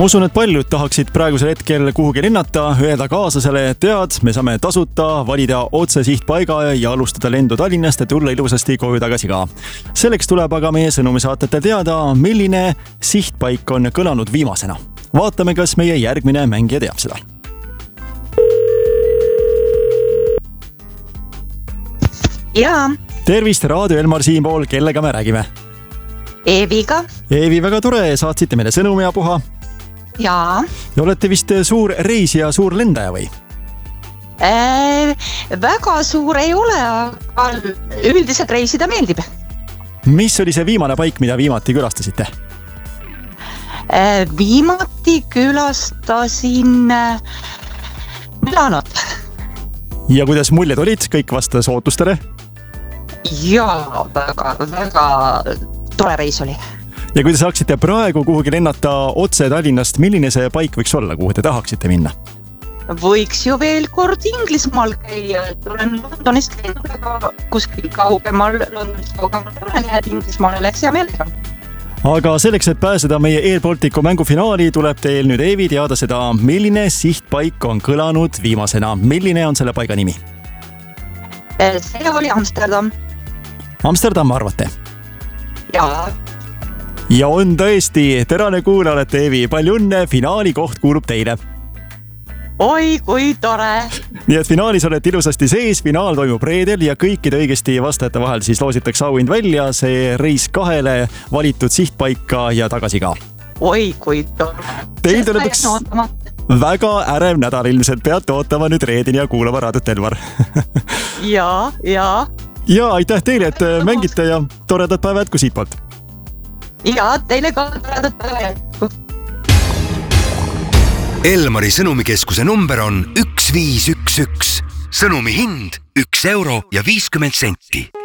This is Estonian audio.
Ma usun, et paljud tahaksid praegusel hetkel kuhugi lennata, öelda kaaslasele, tead, me saame tasuta valida otse sihtpaiga ja alustada lendu Tallinnast ja tulla ilusasti koju tagasi ka. Selleks tuleb aga meie sõnumisaatetel teada, milline sihtpaik on kõlanud viimasena. Vaatame, kas meie järgmine mängija teab seda. Jaa. Tervist, Raadio Elmar siinpool, kellega me räägime? Eeviga. Eevi, väga tore, saatsite meile sõnumi ja puha. Jaa. Ja olete vist suur reisija, suur lendaja või? Väga suur ei ole, aga üldiselt reisida meeldib. Mis oli see viimane paik, mida viimati külastasite? Viimati külastasin Milanot. Ja kuidas muljed olid? Kõik vastas ootustele? Jaa, väga tore reis oli. Ja kui te saaksite praegu kuhugi lennata otse Tallinnast, milline see paik võiks olla, kuhu te tahaksite minna? Võiks ju veel kord Inglismaal käia, olen Londonist käinud, aga kuskil kaugemal, Londonist kaugemal olen jääd Inglismaale läks hea meelega. Aga selleks, et pääseda meie Air Balticu mängufinaali, tuleb teil nüüd Eevi teada seda, milline sihtpaik on kõlanud viimasena. Milline on selle paiga nimi? See oli Amsterdam. Amsterdam arvate? Jaa. Ja on tõesti, terane kuulaja olete Eevi, palju õnne, finaali koht kuulub teile. Oi, kui tore! Nii et finaalis olete ilusasti sees, finaal toimub reedel ja kõikide õigesti vastajate vahel siis loositakse auhind välja, see reis 2 valitud sihtpaika ja tagasi ka. Oi, kui tore! Teil tuleb üks väga ärev nädal ilmselt, peate ootama nüüd reedini ja kuulama Raadiot Elmar. Jaa. Ja aitäh teile, et mängite ja toredat päeva jätku siitpoolt. Ja, teile ka toredat päeva jätku. Elmari sõnumikeskuse number on 1511. Sõnumi hind 1 euro ja 50 senti.